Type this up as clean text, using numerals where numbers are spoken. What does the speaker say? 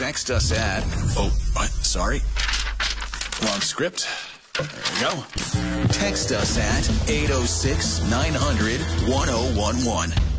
text us at... Oh, what? Sorry. Wrong script. There we go. Text us at 806-900-1011.